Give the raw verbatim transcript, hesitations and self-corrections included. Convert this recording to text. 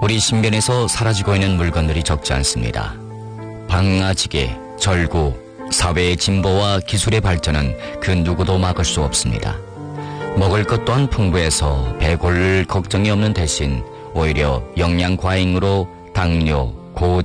우리 신변에서 사라지고 있는 물건들이 적지 않습니다. 방아지게, 절구, 사회의 진보와 기술의 발전은 그 누구도 막을 수 없습니다. 먹을 것 또한 풍부해서 배 고를 걱정이 없는 대신 오히려 영양 과잉으로 당뇨, 고